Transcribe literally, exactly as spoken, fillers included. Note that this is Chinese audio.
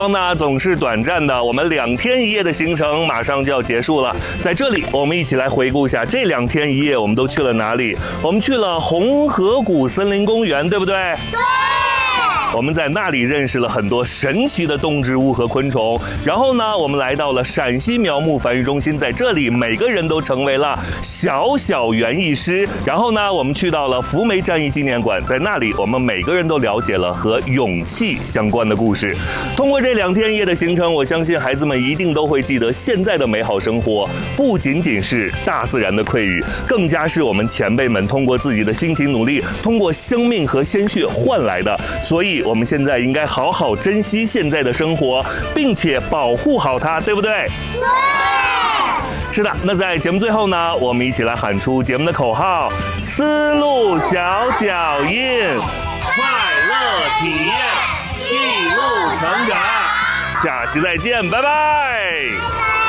那总是短暂的，我们两天一夜的行程马上就要结束了。在这里，我们一起来回顾一下这两天一夜我们都去了哪里。我们去了红河谷森林公园，对不对？ 对。 我们在那里认识了很多神奇的动植物和昆虫。然后呢，我们来到了陕西苗木繁育中心，在这里每个人都成为了小小园艺师。然后呢，我们去到了福梅战役纪念馆，在那里我们每个人都了解了和勇气相关的故事。通过这两天一夜的行程，我相信孩子们一定都会记得现在的美好生活不仅仅是大自然的馈予，更加是我们前辈们通过自己的辛勤努力，通过生命和鲜血换来的。所以我们现在应该好好珍惜现在的生活，并且保护好它，对不对？ 对。 是的，那在节目最后呢，我们一起来喊出节目的口号：丝路小脚印，快乐体验，记录成长。下期再见，拜拜。